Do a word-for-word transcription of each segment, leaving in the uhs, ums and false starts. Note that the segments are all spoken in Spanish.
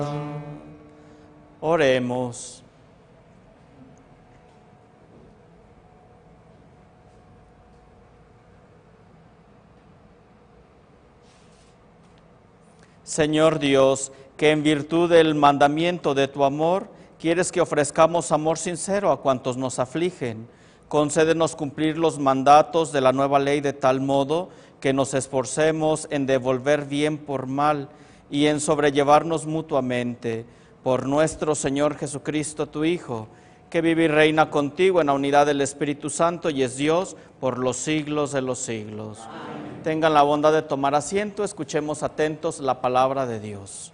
Oremos. Señor Dios, que en virtud del mandamiento de tu amor, quieres que ofrezcamos amor sincero a cuantos nos afligen. Concédenos cumplir los mandatos de la nueva ley de tal modo que nos esforcemos en devolver bien por mal y en sobrellevarnos mutuamente. Por nuestro Señor Jesucristo, tu Hijo, que vive y reina contigo en la unidad del Espíritu Santo y es Dios por los siglos de los siglos. Amén. Tengan la bondad de tomar asiento, escuchemos atentos la palabra de Dios.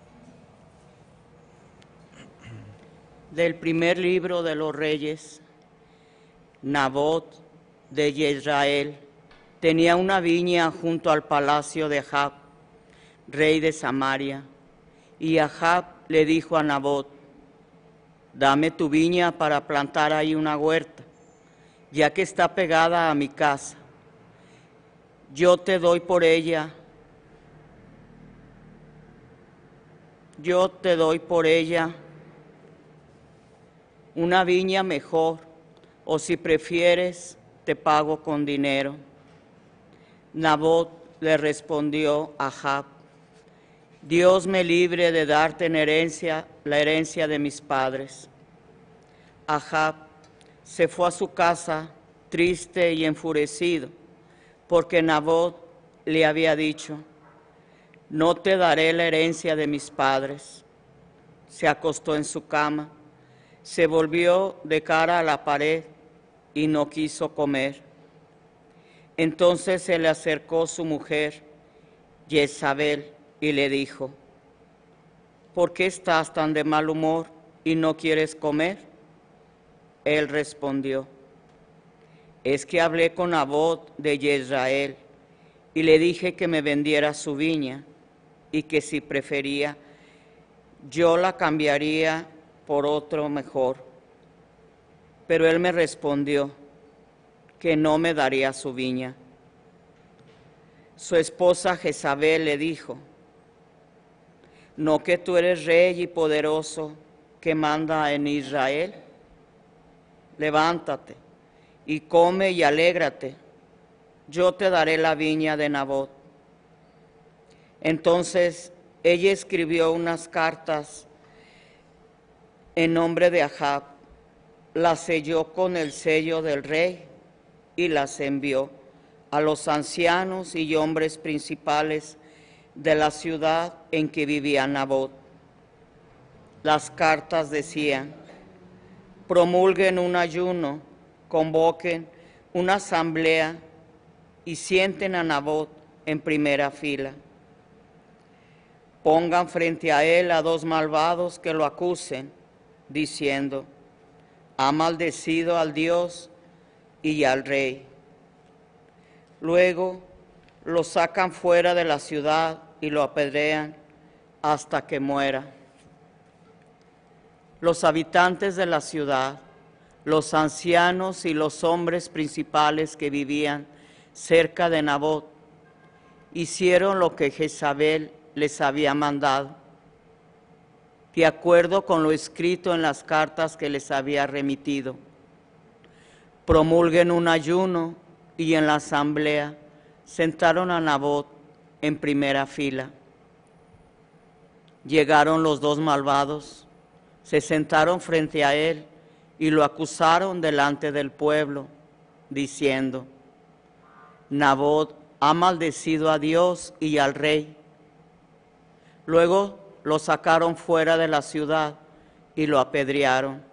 Del primer libro de los Reyes, Nabot de Jezreel tenía una viña junto al palacio de Ahab, rey de Samaria, y Ahab le dijo a Nabot: dame tu viña para plantar ahí una huerta, ya que está pegada a mi casa. Yo te doy por ella, yo te doy por ella una viña mejor, o si prefieres, te pago con dinero. Nabot le respondió a Ahab: Dios me libre de darte en herencia la herencia de mis padres. Ahab se fue a su casa triste y enfurecido, porque Nabot le había dicho: no te daré la herencia de mis padres. Se acostó en su cama, se volvió de cara a la pared y no quiso comer. Entonces se le acercó su mujer, Jezabel, y le dijo: ¿por qué estás tan de mal humor y no quieres comer? Él respondió: es que hablé con Nabot de Jezreel y le dije que me vendiera su viña y que si prefería, yo la cambiaría por otro mejor. Pero él me respondió que no me daría su viña. Su esposa Jezabel le dijo: ¿no que tú eres rey y poderoso que manda en Israel? Levántate y come y alégrate, yo te daré la viña de Nabot. Entonces ella escribió unas cartas en nombre de Ahab, las selló con el sello del rey y las envió a los ancianos y hombres principales de la ciudad en que vivía Nabot. Las cartas decían: promulguen un ayuno, convoquen una asamblea y sienten a Nabot en primera fila. Pongan frente a él a dos malvados que lo acusen, diciendo: ha maldecido al Dios y al rey. Luego lo sacan fuera de la ciudad y lo apedrean hasta que muera. Los habitantes de la ciudad, los ancianos y los hombres principales que vivían cerca de Nabot, hicieron lo que Jezabel les había mandado, de acuerdo con lo escrito en las cartas que les había remitido. Promulguen un ayuno y en la asamblea sentaron a Nabot en primera fila. Llegaron los dos malvados, se sentaron frente a él y lo acusaron delante del pueblo, diciendo: Nabot ha maldecido a Dios y al rey. Luego lo sacaron fuera de la ciudad y lo apedrearon.